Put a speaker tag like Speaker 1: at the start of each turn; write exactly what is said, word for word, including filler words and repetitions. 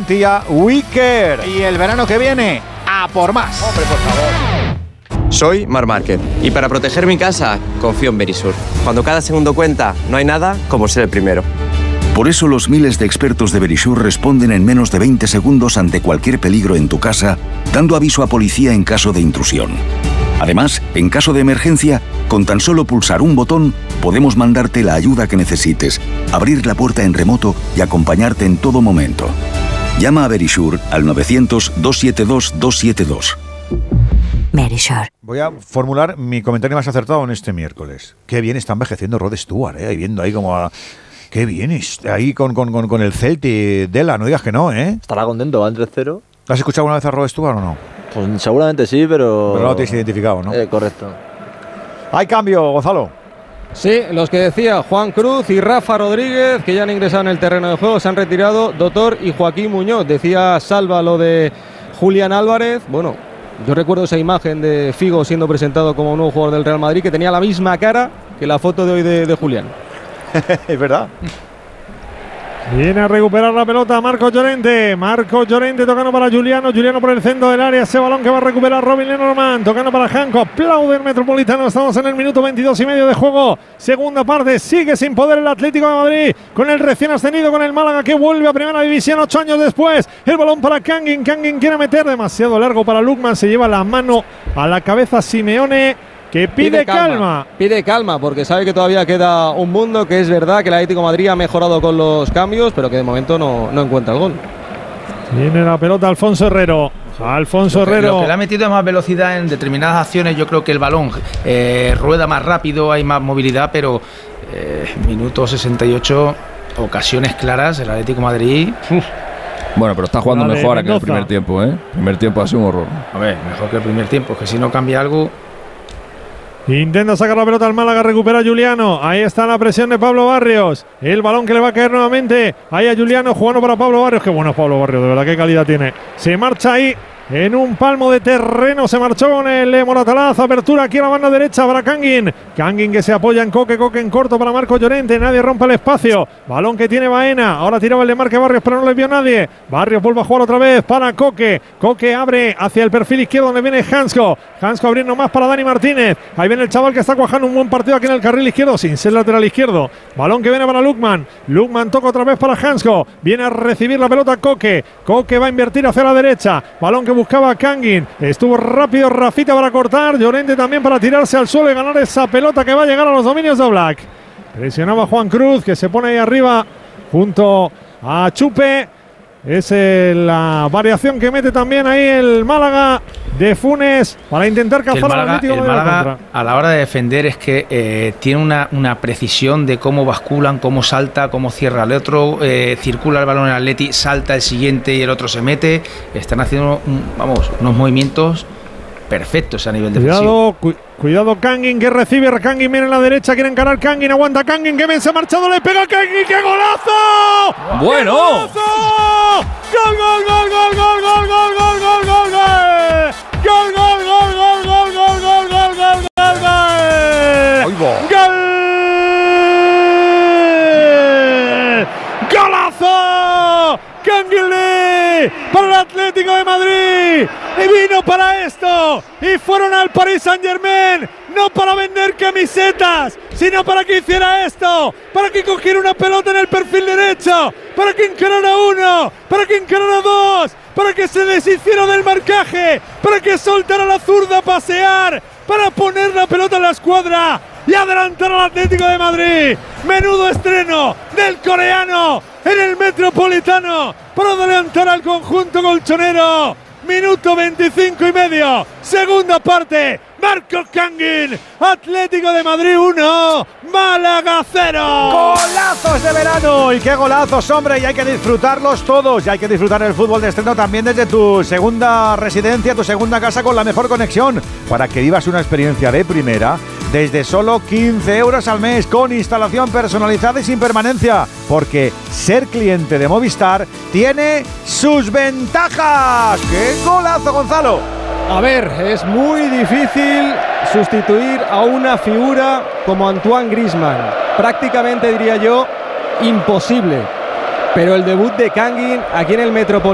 Speaker 1: garantía WeCare. Y el verano que viene, a por más.
Speaker 2: Hombre, por favor.
Speaker 3: Soy Marc Márquez y para proteger mi casa confío en Verisur. Cuando cada segundo cuenta, no hay nada como ser el primero.
Speaker 4: Por eso los miles de expertos de Verisur responden en menos de veinte segundos ante cualquier peligro en tu casa, dando aviso a policía en caso de intrusión. Además, en caso de emergencia, con tan solo pulsar un botón, podemos mandarte la ayuda que necesites, abrir la puerta en remoto y acompañarte en todo momento. Llama a Verisur al novecientos, doscientos setenta y dos, doscientos setenta y dos.
Speaker 5: Verisur.
Speaker 1: Voy a formular mi comentario más acertado en este miércoles. Qué bien está envejeciendo Rod Stewart, ¿eh? Viendo ahí como a... Qué bien está ahí con, con, con, con el Celtic Dela, no digas que no, ¿eh?
Speaker 2: Estará contento, va en tres cero.
Speaker 1: ¿Has escuchado alguna vez a Rod Stewart o no?
Speaker 2: Pues seguramente sí, pero...
Speaker 1: Pero no lo tienes identificado, ¿no?
Speaker 2: Eh, correcto.
Speaker 1: Hay cambio, Gonzalo.
Speaker 6: Sí, los que decía Juan Cruz y Rafa Rodríguez, que ya han ingresado en el terreno de juego, se han retirado Doctor y Joaquín Muñoz. Decía Salva lo de Julián Álvarez. Bueno, yo recuerdo esa imagen de Figo siendo presentado como un nuevo jugador del Real Madrid, que tenía la misma cara que la foto de hoy de, de Julián.
Speaker 1: Es verdad.
Speaker 7: Viene a recuperar la pelota Marcos Llorente. Marcos Llorente tocando para Juliano. Juliano por el centro del área. Ese balón que va a recuperar Robin Lenormand. Tocando para Janko. Aplaude el Metropolitano. Estamos en el minuto veintidós y medio de juego. Segunda parte. Sigue sin poder el Atlético de Madrid. Con el recién ascendido, con el Málaga, que vuelve a primera división ocho años después. El balón para Kangin. Kangin quiere meter. Demasiado largo para Lukman. Se lleva la mano a la cabeza Simeone, que pide, pide calma. calma.
Speaker 6: Pide calma porque sabe que todavía queda un mundo, que es verdad que el Atlético de Madrid ha mejorado con los cambios, pero que de momento no, no encuentra el gol.
Speaker 7: Tiene la pelota Alfonso Herrero. Alfonso
Speaker 8: lo que,
Speaker 7: Herrero.
Speaker 8: Lo que le ha metido es más velocidad en determinadas acciones. Yo creo que el balón eh, rueda más rápido, hay más movilidad, pero eh, minuto sesenta y ocho, ocasiones claras, el Atlético de Madrid. Uf.
Speaker 9: Bueno, pero está jugando
Speaker 7: Dale,
Speaker 9: mejor que en el
Speaker 7: Mendoza.
Speaker 9: primer tiempo, ¿eh? El primer tiempo ha sido un horror.
Speaker 8: A ver, mejor que el primer tiempo, es que si no cambia algo.
Speaker 7: Intenta sacar la pelota al Málaga, recupera Juliano. Ahí está la presión de Pablo Barrios. El balón que le va a caer nuevamente. Ahí a Juliano jugando para Pablo Barrios. Qué bueno es Pablo Barrios, de verdad, qué calidad tiene. Se marcha ahí en un palmo de terreno. Se marchó con el Moratalaz. Apertura aquí a la banda derecha para Kangin. Kangin que se apoya en Coque. Coque en corto para Marcos Llorente. Nadie rompe el espacio. Balón que tiene Baena. Ahora tiraba el de Marque Barrios, pero no le vio nadie. Barrios vuelve a jugar otra vez para Coque. Coque abre hacia el perfil izquierdo donde viene Hansko. Hansko abriendo más para Dani Martínez. Ahí viene el chaval que está cuajando un buen partido aquí en el carril izquierdo, sin ser lateral izquierdo. Balón que viene para Lukman. Lukman toca otra vez para Hansko. Viene a recibir la pelota Coque. Coque va a invertir hacia la derecha. Balón que buscaba Kangin. Estuvo rápido Rafita para cortar. Llorente también para tirarse al suelo y ganar esa pelota que va a llegar a los dominios de Oblak. Presionaba Juan Cruz, que se pone ahí arriba junto a Chupe. Es eh, la variación que mete también ahí el Málaga de Funes para intentar cazar
Speaker 8: el Málaga,
Speaker 7: al Atlético
Speaker 8: el
Speaker 7: de
Speaker 8: Málaga a la hora de defender es que eh, tiene una, una precisión de cómo basculan, cómo salta, cómo cierra el otro, eh, circula el balón el Atleti, salta el siguiente y el otro se mete. Están haciendo un, vamos, unos movimientos perfectos a nivel defensivo.
Speaker 7: Cuidado, cu cuidado Kangin que recibe, Kangin viene en la derecha, quiere encarar Kangin, aguanta Kangin, que bien se ha marchado, le pega a Kangin, ¡qué golazo!
Speaker 9: ¡Bueno!
Speaker 7: ¡Qué golazo! ¡Gol, gol, gol, gol, gol, gol, gol, gol, gol, gol, gol! ¡Gol, gol, gol, gol, gol, gol, gol, gol, gol, gol, gol! ¡Gol! ¡Golazo! Kangin Lee para el Atlético de Madrid. Y vino para esto. Y fueron al Paris Saint-Germain. No para vender camisetas, sino para que hiciera esto. Para que cogiera una pelota en el perfil derecho. Para que encarara uno. Para que encarara dos. Para que se deshiciera del marcaje. Para que soltara la zurda a pasear. Para poner la pelota en la escuadra y adelantar al Atlético de Madrid. Menudo estreno del coreano en el Metropolitano para adelantar al conjunto colchonero. Minuto veinticinco y medio, segunda parte. Marcos Kangin, Atlético de Madrid uno, Málaga cero.
Speaker 1: Golazos de verano, y qué golazos, hombre, y hay que disfrutarlos todos, y hay que disfrutar el fútbol de estreno también desde tu segunda residencia, tu segunda casa con la mejor conexión, para que vivas una experiencia de primera desde solo quince euros al mes, con instalación personalizada y sin permanencia, porque ser cliente de Movistar tiene sus ventajas. ¡Qué golazo, Gonzalo!
Speaker 6: A ver, es muy difícil sustituir a una figura como Antoine Griezmann. Prácticamente, diría yo, imposible. Pero el debut de Kangin aquí en el Metropolitano